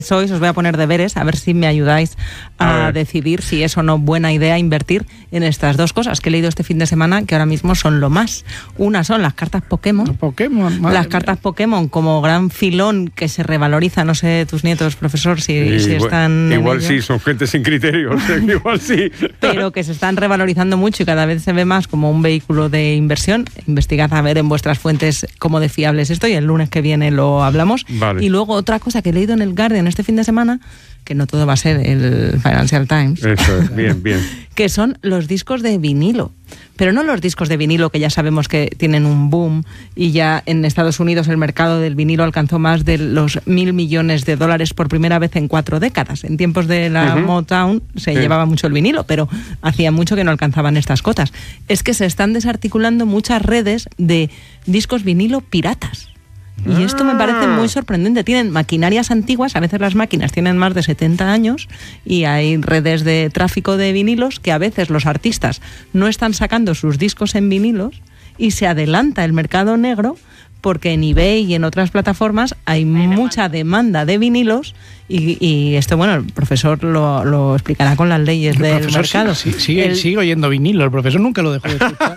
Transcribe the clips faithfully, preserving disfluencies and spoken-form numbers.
Hoy os voy a poner deberes, a ver si me ayudáis a, a decidir si es o no buena idea invertir en estas dos cosas que he leído este fin de semana, que ahora mismo son lo más. Una son las cartas Pokémon. Pokémon las cartas mía. Pokémon como gran filón que se revaloriza, no sé, tus nietos, profesor, si, sí, si igual, están... Igual sí, son gente sin criterios, igual sí. Pero que se están revalorizando mucho y cada vez se ve más como un vehículo de inversión. Investigad a ver en vuestras fuentes cómo de fiable es esto y el lunes que viene lo hablamos. Vale. Y luego otra cosa que he leído en el Guardian este fin de semana, que no todo va a ser el Financial Times. Eso es, bien, bien. Que son los discos de vinilo. Pero no los discos de vinilo que ya sabemos que tienen un boom y ya en Estados Unidos el mercado del vinilo alcanzó más de los mil millones de dólares por primera vez en cuatro décadas. En tiempos de la uh-huh. Motown se sí. llevaba mucho el vinilo, pero hacía mucho que no alcanzaban estas cotas. Es que se están desarticulando muchas redes de discos vinilo piratas. Y esto me parece muy sorprendente. Tienen maquinarias antiguas, a veces las máquinas tienen más de setenta años y hay redes de tráfico de vinilos que a veces los artistas no están sacando sus discos en vinilos y se adelanta el mercado negro porque en eBay y en otras plataformas hay, hay mucha demanda. demanda de vinilos y, y esto, bueno, el profesor lo, lo explicará con las leyes el del mercado. Sí, sí, sigue, el... sigue oyendo vinilo, el profesor nunca lo dejó de escuchar.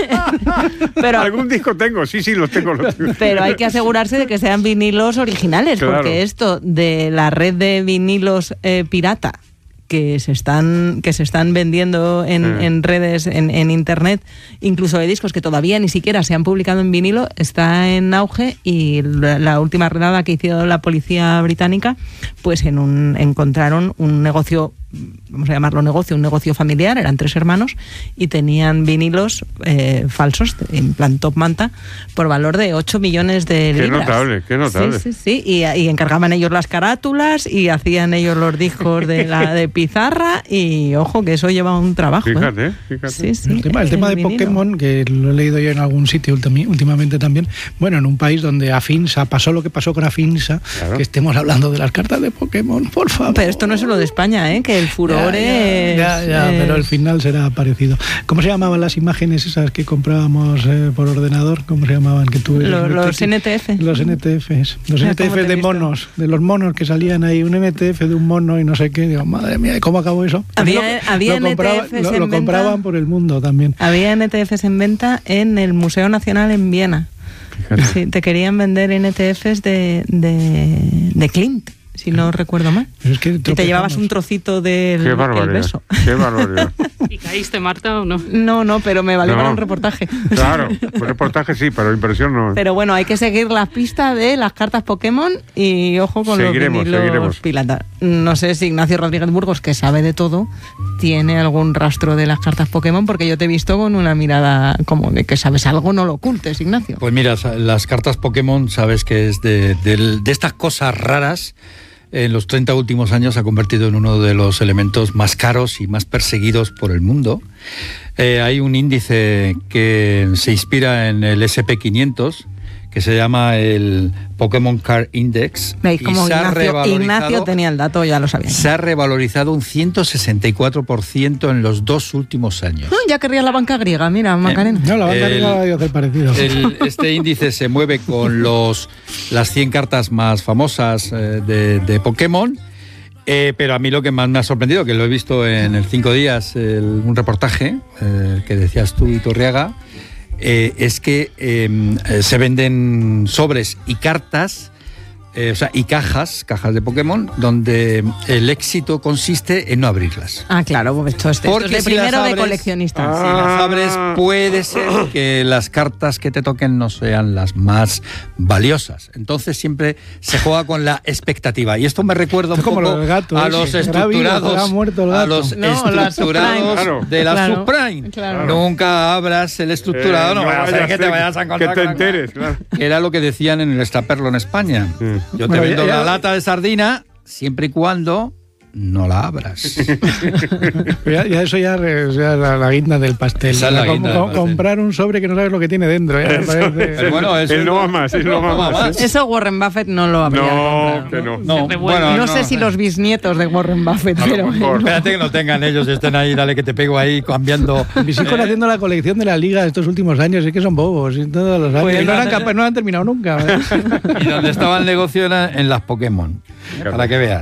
Pero, algún disco tengo, sí, sí, los tengo, los tengo. Pero hay que asegurarse de que sean vinilos originales, claro. Porque esto de la red de vinilos eh, pirata, que se están que se están vendiendo en, mm. en redes, en, en internet, incluso de discos que todavía ni siquiera se han publicado en vinilo, está en auge y la, la última redada que hizo la policía británica, pues en un encontraron un negocio, vamos a llamarlo negocio, un negocio familiar, eran tres hermanos y tenían vinilos eh, falsos, en plan top manta, por valor de ocho millones de libras. Qué notable, qué notable. Sí, sí, sí, y, y encargaban ellos las carátulas y hacían ellos los discos de la de pizarra y ojo que eso lleva un trabajo. Fíjate, ¿eh? fíjate. Sí, sí, el tema, el tema de vinilo. Pokémon, que lo he leído yo en algún sitio últimamente también, bueno, en un país donde Afinsa, pasó lo que pasó con Afinsa, claro. Que estemos hablando de las cartas de Pokémon, por favor. Pero esto no es solo de España, ¿eh? Que el furor ya, es... Ya, ya, es... pero el final será parecido. ¿Cómo se llamaban las imágenes esas que comprábamos eh, por ordenador? ¿Cómo se llamaban? Que tú, los, los N T F. Los N T Fs. Los N T Fs de monos, de los monos que salían ahí, un N T F de un mono y no sé qué. Digo, madre mía, ¿cómo acabó eso? Había, lo, había lo N T Fs compraba, lo, en lo compraban venta, por el mundo también. Había N T Fs en venta en el Museo Nacional en Viena. Sí, te querían vender N T Fs de, de, de Klimt, si no recuerdo mal. Es que y te llevabas un trocito del Qué barbaridad, beso. Qué barbaridad. ¿Y caíste, Marta, o no? No, no, pero me valió no. para un reportaje. Claro, un reportaje sí, pero impresión no. Pero bueno, hay que seguir la pista de las cartas Pokémon y ojo con seguiremos, los vinilos pirata. No sé si Ignacio Rodríguez Burgos, que sabe de todo, tiene algún rastro de las cartas Pokémon, porque yo te he visto con una mirada como de que sabes algo, no lo ocultes, Ignacio. Pues mira, las cartas Pokémon, sabes que es de, de, de estas cosas raras. En los treinta últimos años se ha convertido en uno de los elementos más caros y más perseguidos por el mundo. Eh, hay un índice que se inspira en el ese and pe quinientos, que se llama el Pokémon Card Index. ¿Veis cómo Ignacio, Ignacio tenía el dato? Ya lo sabía. Se ha revalorizado un ciento sesenta y cuatro por ciento en los dos últimos años. Ah, ya querría la banca griega, mira, Macarena. Eh, no, la banca el, griega va a hacer parecido. El, este índice se mueve con los las cien cartas más famosas eh, de, de Pokémon. Eh, pero a mí lo que más me ha sorprendido, que lo he visto en el Cinco Días, el, un reportaje eh, que decías tú, Iturriaga, Eh, es que eh, se venden sobres y cartas, eh, o sea, y cajas, cajas de Pokémon, donde el éxito consiste en no abrirlas. Ah, claro, pues esto, esto, esto es de si primero abres, de coleccionistas. Ah, si las abres, puede ser que las cartas que te toquen no sean las más valiosas. Entonces siempre se juega con la expectativa. Y esto me recuerda un es como poco gato, a ese. los estructurados, a los no, estructurados la de la claro, subprime. Claro. Nunca abras el estructurado, eh, no, no vayas a ser que te vayas a encontrar. Que te enteres, claro. Era lo que decían en el Extraperlo en España. Mm. Yo te bueno, vendo ya, ya, la lata de sardina siempre y cuando no la abras. ya, ya eso ya es ya la, la guinda del pastel. Esa es la Com- guinda del com- pastel. Comprar un sobre que no sabes lo que tiene dentro. Ya me parece- Pero bueno, eso Él no va más, él no va más. Eso Warren Buffett no lo habría No, comprado. que no. No, Se revuelve. bueno, no no, sé si no. los bisnietos de Warren Buffett, A lo pero mejor. Espérate que lo tengan ellos, estén ahí, dale que te pego ahí cambiando. Mis hijos Eh, haciendo la colección de la liga estos últimos años, es que son bobos, y todos los años. Pues Y no, nada, han capa- no han terminado nunca. Y donde estaba el negocio era en las Pokémon. Para que veas.